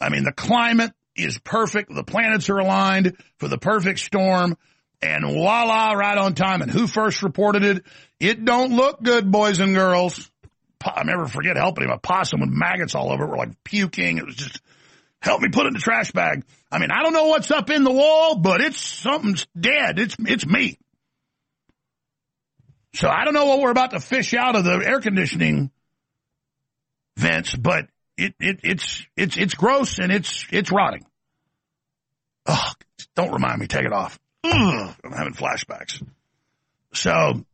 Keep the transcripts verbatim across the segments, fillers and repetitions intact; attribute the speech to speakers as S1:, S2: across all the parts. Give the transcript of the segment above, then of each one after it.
S1: I mean, the climate is perfect. The planets are aligned for the perfect storm. And voila, right on time. And who first reported it? It don't look good, boys and girls. I never forget helping him. A possum with maggots all over it. We're like puking. It was just, help me put it in the trash bag. I mean, I don't know what's up in the wall, but it's something's dead. It's, it's me. So I don't know what we're about to fish out of the air conditioning vents, but it, it, it's, it's, it's gross and it's, it's rotting. Oh, don't remind me. Take it off. Ugh, I'm having flashbacks. So, you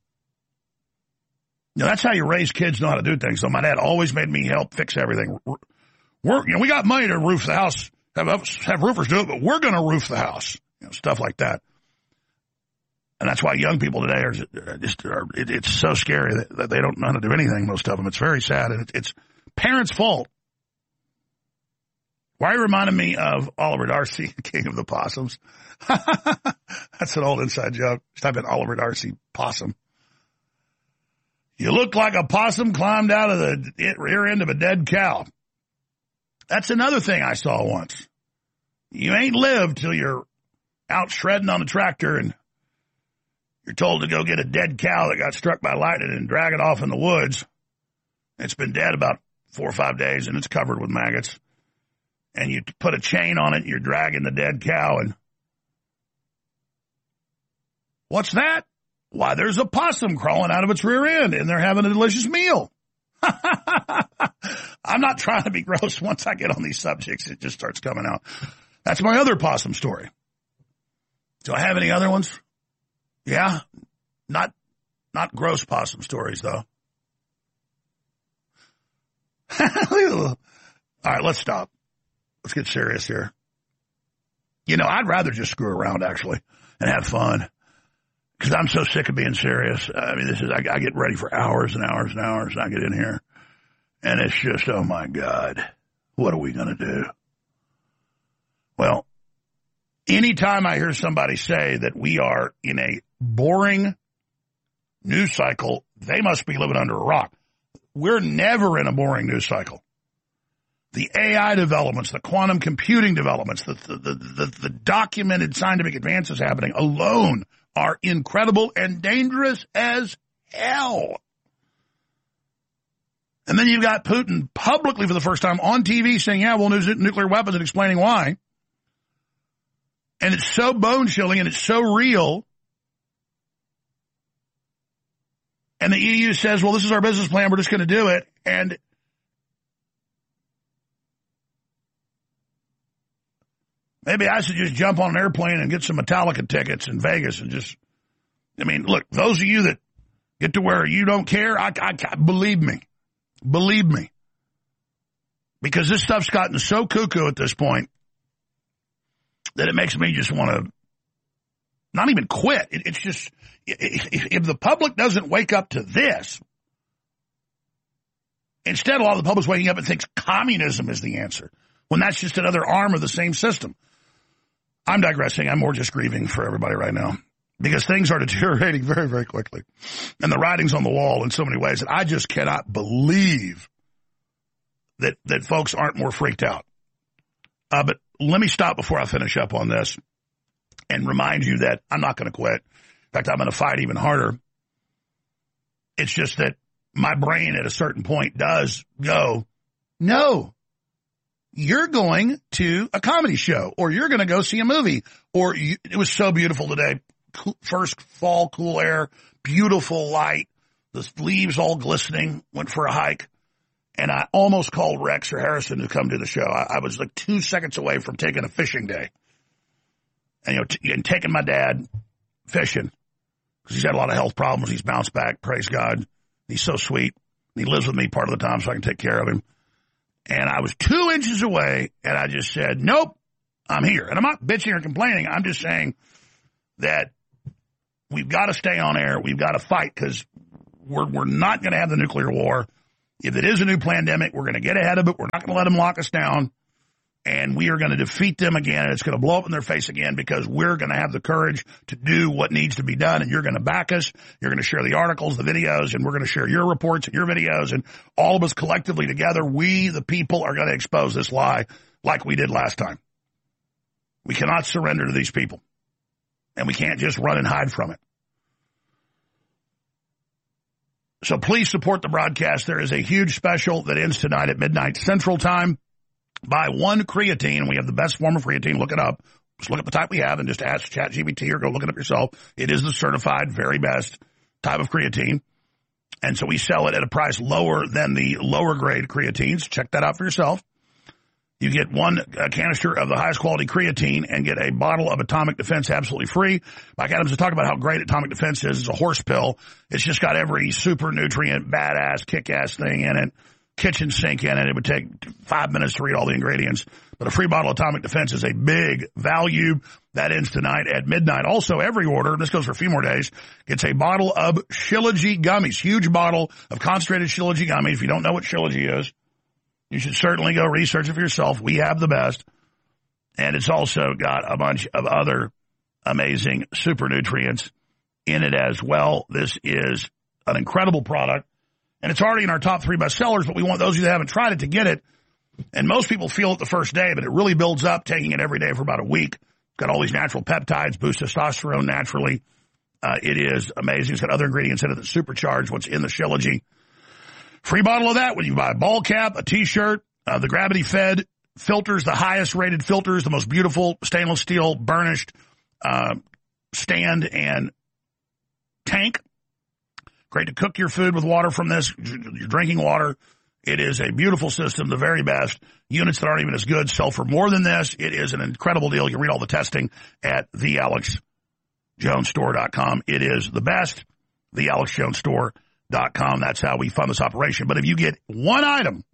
S1: know, that's how you raise kids know how to do things. So my dad always made me help fix everything. We're, you know, we got money to roof the house, have, have roofers do it, but we're going to roof the house, you know, stuff like that. And that's why young people today are just, are, it, it's so scary that, that they don't know how to do anything, most of them. It's very sad, and it, it's parents' fault. Why are you reminding me of Oliver Darcy, King of the Possums? That's an old inside joke. Just type in Oliver Darcy, possum. You look like a possum climbed out of the rear end of a dead cow. That's another thing I saw once. You ain't lived till you're out shredding on a tractor and you're told to go get a dead cow that got struck by lightning and drag it off in the woods. It's been dead about four or five days, and it's covered with maggots. And you put a chain on it, and you're dragging the dead cow. And what's that? Why, there's a possum crawling out of its rear end, and they're having a delicious meal. I'm not trying to be gross. Once I get on these subjects, it just starts coming out. That's my other possum story. Do I have any other ones? Yeah, not not gross possum stories, though. All right, let's stop. Let's get serious here. You know, I'd rather just screw around, actually, and have fun, because I'm so sick of being serious. I mean, this is, I, I get ready for hours and hours and hours, and I get in here, and it's just, oh, my God, what are we going to do? Well, anytime I hear somebody say that we are in a boring news cycle, they must be living under a rock. We're never in a boring news cycle. The A I developments, the quantum computing developments, the, the, the, the, the documented scientific advances happening alone are incredible and dangerous as hell. And then you've got Putin publicly for the first time on T V saying, yeah, we'll use nuclear weapons, and explaining why. And it's so bone-chilling and it's so real. And the E U says, well, this is our business plan, we're just going to do it. And maybe I should just jump on an airplane and get some Metallica tickets in Vegas and just, I mean, look, those of you that get to where you don't care, I, I, I believe me. Believe me. Because this stuff's gotten so cuckoo at this point that it makes me just want to not even quit. It, it's just, if, if the public doesn't wake up to this, instead a lot of the public's waking up and thinks communism is the answer, when that's just another arm of the same system. I'm digressing. I'm more just grieving for everybody right now, because things are deteriorating very, very quickly. And the writing's on the wall in so many ways that I just cannot believe that, that folks aren't more freaked out. Uh, but let me stop before I finish up on this and remind you that I'm not going to quit. In fact, I'm going to fight even harder. It's just that my brain at a certain point does go, no, you're going to a comedy show, or you're going to go see a movie, or you, it was so beautiful today. Cool, first fall, cool air, beautiful light, the leaves all glistening, went for a hike. And I almost called Rex or Harrison to come to the show. I, I was like two seconds away from taking a fishing day. And, you know, t- and taking my dad fishing, because he's had a lot of health problems. He's bounced back, praise God. He's so sweet. He lives with me part of the time so I can take care of him. And I was two inches away, and I just said, nope, I'm here. And I'm not bitching or complaining. I'm just saying that we've got to stay on air. We've got to fight, because we're, we're not going to have the nuclear war. If it is a new pandemic, we're going to get ahead of it. We're not going to let them lock us down. And we are going to defeat them again. And it's going to blow up in their face again, because we're going to have the courage to do what needs to be done. And you're going to back us. You're going to share the articles, the videos, and we're going to share your reports and your videos. And all of us collectively together, we, the people, are going to expose this lie like we did last time. We cannot surrender to these people. And we can't just run and hide from it. So please support the broadcast. There is a huge special that ends tonight at midnight Central Time. Buy one creatine. We have the best form of creatine. Look it up. Just look up the type we have and just ask ChatGPT or go look it up yourself. It is the certified, very best type of creatine. And so we sell it at a price lower than the lower grade creatines. Check that out for yourself. You get one uh, canister of the highest quality creatine and get a bottle of Atomic Defense absolutely free. Mike Adams has talked about how great Atomic Defense is. It's a horse pill. It's just got every super nutrient, badass, kick-ass thing in it, kitchen sink in it. It would take five minutes to read all the ingredients. But a free bottle of Atomic Defense is a big value. That ends tonight at midnight. Also, every order, and this goes for a few more days, gets a bottle of Shilajit gummies. Huge bottle of concentrated Shilajit gummies. If you don't know what Shilajit is, you should certainly go research it for yourself. We have the best. And it's also got a bunch of other amazing super nutrients in it as well. This is an incredible product. And it's already in our top three bestsellers, but we want those of you that haven't tried it to get it. And most people feel it the first day, but it really builds up taking it every day for about a week. It's got all these natural peptides, boost testosterone naturally. Uh, it is amazing. It's got other ingredients in it that supercharge what's in the Shilajit. Free bottle of that when you buy a ball cap, a T-shirt, uh, the Gravity Fed filters, the highest rated filters, the most beautiful stainless steel burnished uh, stand and tank. Great to cook your food with water from this. You're drinking water. It is a beautiful system, the very best. Units that aren't even as good sell for more than this. It is an incredible deal. You can read all the testing at the alex jones store dot com. It is the best, the alex jones store dot com. That's how we fund this operation. But if you get one item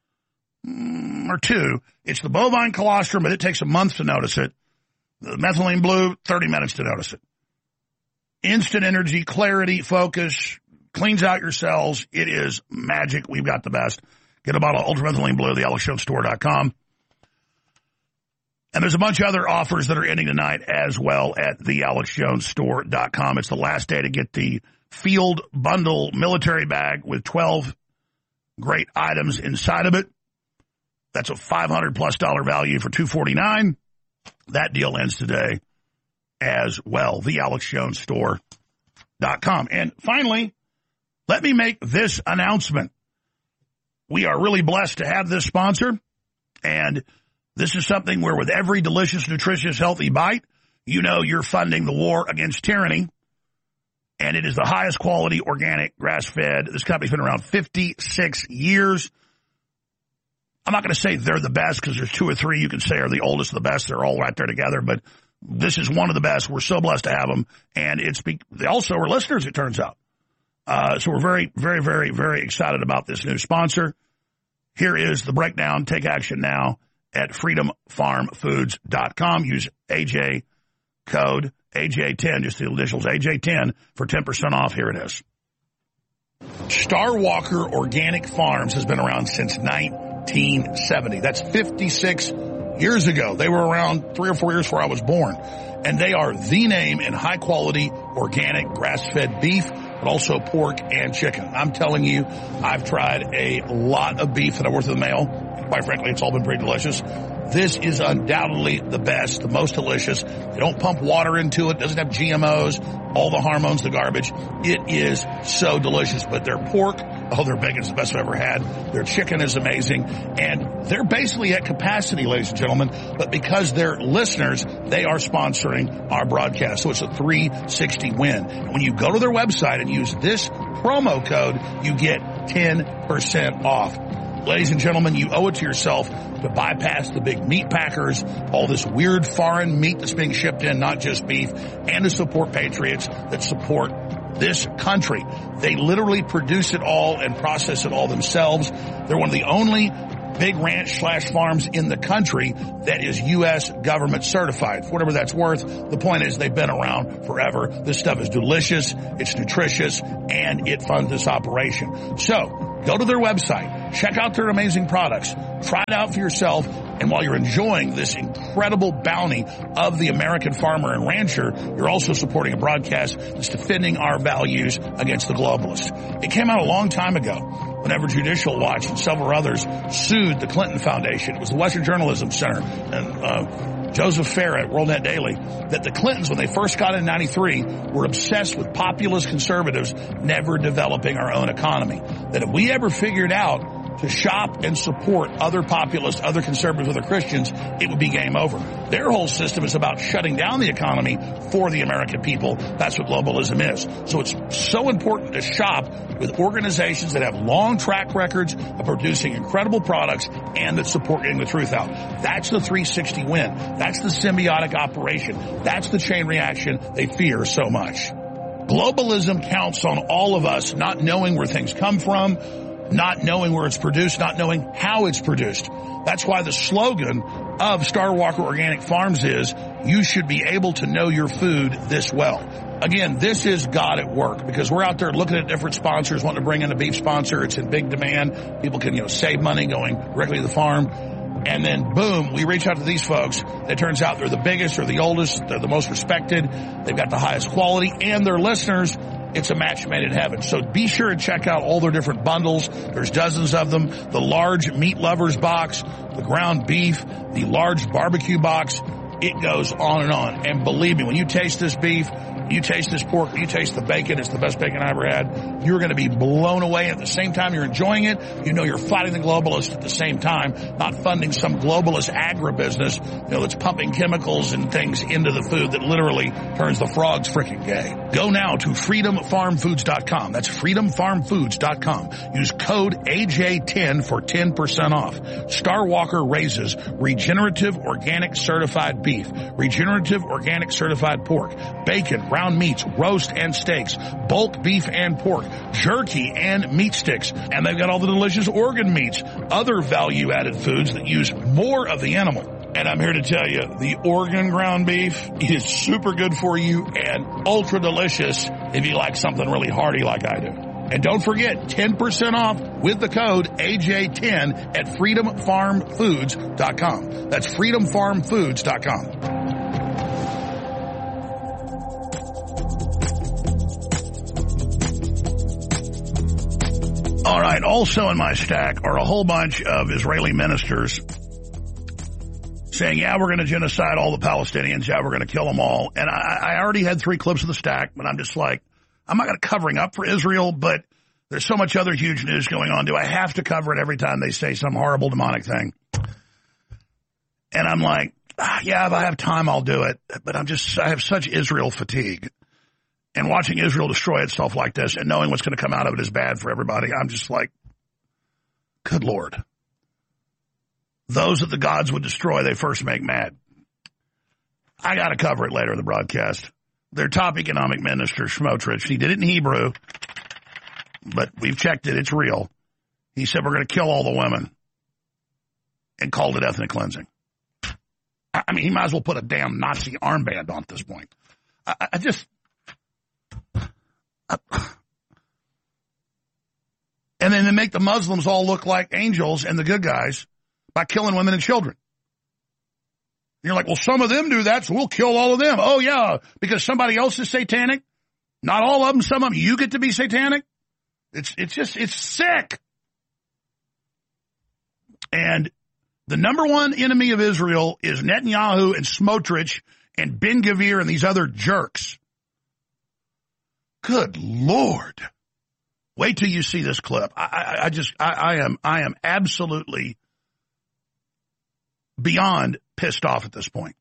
S1: mm, or two, it's the bovine colostrum, but it takes a month to notice it. The methylene blue, thirty minutes to notice it. Instant energy, clarity, focus, cleans out your cells. It is magic. We've got the best. Get a bottle of ultramethylene blue, the alex jones store dot com. And there's a bunch of other offers that are ending tonight as well at the alex jones store dot com. It's the last day to get the Field Bundle military bag with twelve great items inside of it. That's a five hundred plus dollar value for two hundred forty-nine dollars. That deal ends today as well. the alex jones store dot com. And finally, let me make this announcement. We are really blessed to have this sponsor, and this is something where with every delicious, nutritious, healthy bite, you know you're funding the war against tyranny. And it is the highest quality organic grass-fed. This company's been around fifty-six years. I'm not going to say they're the best because there's two or three you can say are the oldest of the best. They're all right there together. But this is one of the best. We're so blessed to have them. And it's be- they also are listeners, it turns out. Uh, so we're very, very, very, very excited about this new sponsor. Here is the breakdown. Take action now at freedom farm foods dot com. Use A J code A J ten, just the initials A J ten for ten percent off. Here it is. Star Walker Organic Farms has been around since nineteen seventy. That's fifty-six years ago. They were around three or four years before I was born. And they are the name in high quality organic grass-fed beef, but also pork and chicken. I'm telling you, I've tried a lot of beef that I worked in the mail. Quite frankly, it's all been pretty delicious. This is undoubtedly the best, the most delicious. They don't pump water into it. It doesn't have G M Os, all the hormones, the garbage. It is so delicious. But their pork, oh, their bacon's the best I've ever had. Their chicken is amazing. And they're basically at capacity, ladies and gentlemen. But because they're listeners, they are sponsoring our broadcast. So it's a three sixty win. And when you go to their website and use this promo code, you get ten percent off. Ladies and gentlemen, you owe it to yourself to bypass the big meat packers, all this weird foreign meat that's being shipped in, not just beef, and to support patriots that support this country. They literally produce it all and process it all themselves. They're one of the only big ranch slash farms in the country that is U S government certified. For whatever that's worth, the point is they've been around forever. This stuff is delicious, it's nutritious, and it funds this operation. So, Go to their website. Check out their amazing products. Try it out for yourself. And while you're enjoying this incredible bounty of the American farmer and rancher, you're also supporting a broadcast that's defending our values against the globalists. It came out a long time ago whenever Judicial Watch and several others sued the Clinton Foundation. It was the Western Journalism Center and uh, Joseph Farah at WorldNet Daily, that the Clintons, when they first got in ninety-three, were obsessed with populist conservatives never developing our own economy. That if we ever figured out to shop and support other populists, other conservatives, other Christians, it would be game over. Their whole system is about shutting down the economy for the American people. That's what globalism is. So it's so important to shop with organizations that have long track records of producing incredible products and that support getting the truth out. That's the three sixty win. That's the symbiotic operation. That's the chain reaction they fear so much. Globalism counts on all of us not knowing where things come from, not knowing where it's produced, not knowing how it's produced. That's why the slogan of Star Walker Organic Farms is, you should be able to know your food this well. Again, this is God at work, because we're out there looking at different sponsors, wanting to bring in a beef sponsor. It's in big demand. People can, you know, save money going directly to the farm. And then, boom, we reach out to these folks. It turns out they're the biggest, they're the oldest, they're the most respected. They've got the highest quality, and their listeners, it's a match made in heaven. So be sure and check out all their different bundles. There's dozens of them. The large meat lovers box, the ground beef, the large barbecue box. It goes on and on. And believe me, when you taste this beef, you taste this pork, you taste the bacon, it's the best bacon I ever had, you're going to be blown away. At the same time you're enjoying it, you know you're fighting the globalists at the same time, not funding some globalist agribusiness, you know, that's pumping chemicals and things into the food that literally turns the frogs freaking gay. Go now to freedom farm foods dot com. That's freedom farm foods dot com. Use code A J ten for ten percent off. Star Walker raises regenerative organic certified beef, regenerative organic certified pork, bacon, ground meats, roast and steaks, bulk beef and pork, jerky and meat sticks. And they've got all the delicious organ meats, other value-added foods that use more of the animal. And I'm here to tell you, the Oregon ground beef is super good for you and ultra delicious if you like something really hearty like I do. And don't forget, ten percent off with the code A J ten at freedom farm foods dot com. That's freedom farm foods dot com. All right, also in my stack are a whole bunch of Israeli ministers saying, yeah, we're going to genocide all the Palestinians. Yeah, we're going to kill them all. And I, I already had three clips of the stack, but I'm just like, I'm not going to covering up for Israel, but there's so much other huge news going on. Do I have to cover it every time they say some horrible demonic thing? And I'm like, ah, yeah, if I have time, I'll do it. But I'm just, I have such Israel fatigue. And watching Israel destroy itself like this and knowing what's going to come out of it is bad for everybody. I'm just like, good Lord. Those that the gods would destroy, they first make mad. I got to cover it later in the broadcast. Their top economic minister, Smotrich, he did it in Hebrew, but we've checked it. It's real. He said, we're going to kill all the women and called it ethnic cleansing. I mean, he might as well put a damn Nazi armband on at this point. I, I just... Uh, and then they make the Muslims all look like angels and the good guys by killing women and children. And you're like, well, some of them do that, so we'll kill all of them. Oh, yeah, because somebody else is satanic? Not all of them, some of them. You get to be satanic? It's it's just, it's sick. And the number one enemy of Israel is Netanyahu and Smotrich and Ben-Gvir and these other jerks. Good Lord. Wait till you see this clip. I, I, I just, I, I am, I am absolutely beyond pissed off at this point.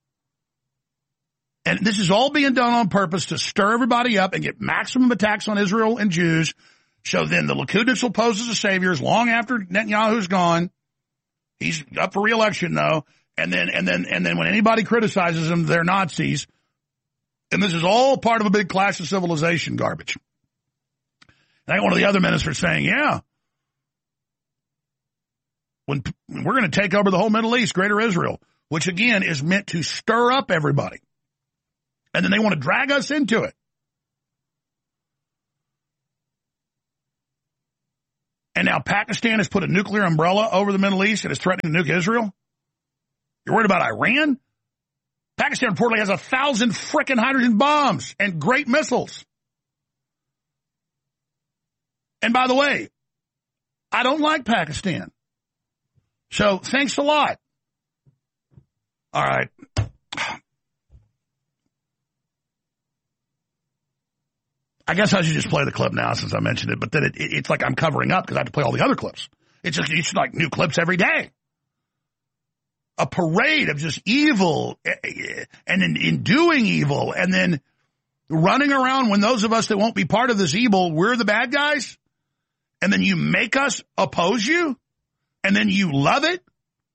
S1: And this is all being done on purpose to stir everybody up and get maximum attacks on Israel and Jews. So then the Likud will pose as the saviors long after Netanyahu's gone. He's up for re-election though. And then, and then, and then when anybody criticizes them, they're Nazis. And this is all part of a big clash of civilization garbage. And I got one of the other ministers saying, yeah, when we're going to take over the whole Middle East, Greater Israel, which again is meant to stir up everybody. And then they want to drag us into it. And now Pakistan has put a nuclear umbrella over the Middle East and is threatening to nuke Israel? You're worried about Iran? Pakistan reportedly has a thousand frickin' hydrogen bombs and great missiles. And by the way, I don't like Pakistan. So thanks a lot. All right. I guess I should just play the clip now since I mentioned it, but then it, it, it's like I'm covering up because I have to play all the other clips. It's just it's like new clips every day. A parade of just evil and in, in doing evil and then running around when those of us that won't be part of this evil, we're the bad guys. And then you make us oppose you and then you love it.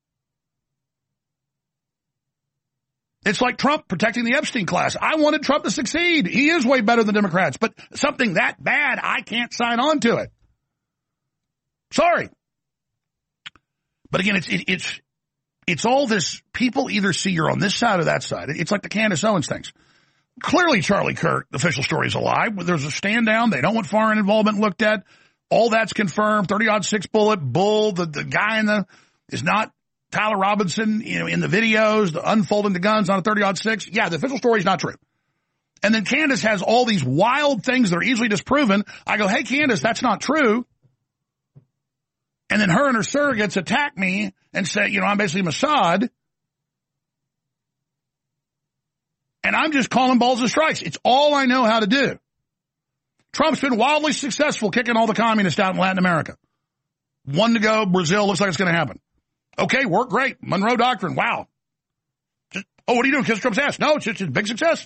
S1: It's like Trump protecting the Epstein class. I wanted Trump to succeed. He is way better than Democrats, but something that bad, I can't sign on to it. Sorry. But again, it's, it, it's, it's all this, people either see you're on this side or that side. It's like the Candace Owens things. Clearly Charlie Kirk, the official story, is a lie. There's a stand down. They don't want foreign involvement looked at. All that's confirmed. thirty aught six bullet, bull, the, the guy in the, is not Tyler Robinson, you know, in the videos, the unfolding the guns on a thirty aught six. Yeah, the official story is not true. And then Candace has all these wild things that are easily disproven. I go, hey, Candace, that's not true. And then her and her surrogates attack me and say, you know, I'm basically Mossad. And I'm just calling balls and strikes. It's all I know how to do. Trump's been wildly successful kicking all the communists out in Latin America. One to go, Brazil, looks like it's going to happen. Okay, worked great. Monroe Doctrine, wow. Just, oh, what are you doing? Kiss Trump's ass. No, it's just a big success.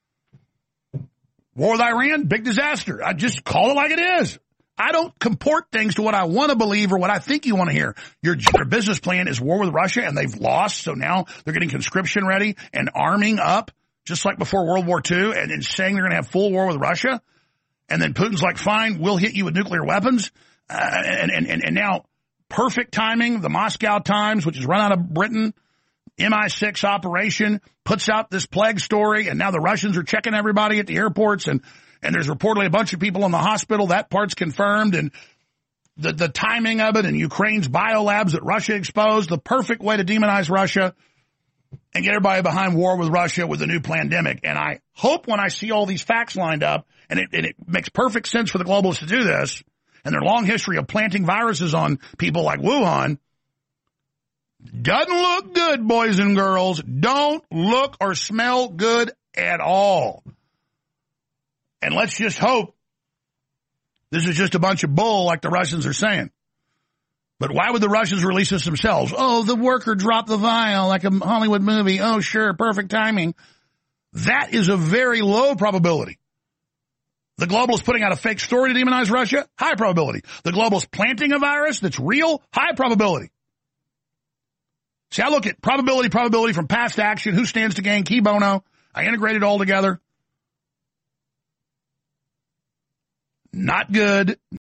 S1: War with Iran, big disaster. I just call it like it is. I don't comport things to what I want to believe or what I think you want to hear. Your, your business plan is war with Russia, and they've lost, so now they're getting conscription ready and arming up, just like before World War Two, and then saying they're going to have full war with Russia. And then Putin's like, fine, we'll hit you with nuclear weapons. Uh, and, and, and, and now perfect timing, the Moscow Times, which is run out of Britain, M I six operation, puts out this plague story, and now the Russians are checking everybody at the airports, and, and there's reportedly a bunch of people in the hospital. That part's confirmed, and the, the timing of it, and Ukraine's biolabs that Russia exposed, the perfect way to demonize Russia and get everybody behind war with Russia with a new pandemic. And I hope when I see all these facts lined up, and it, and it makes perfect sense for the globalists to do this, and their long history of planting viruses on people like Wuhan, doesn't look good, boys and girls. Don't look or smell good at all. And let's just hope this is just a bunch of bull like the Russians are saying. But why would the Russians release this themselves? Oh, the worker dropped the vial like a Hollywood movie. Oh, sure, perfect timing. That is a very low probability. The globalists putting out a fake story to demonize Russia, high probability. The globalists planting a virus that's real, high probability. See, I look at probability, probability from past action, who stands to gain, key bono. I integrate it all together. Not good.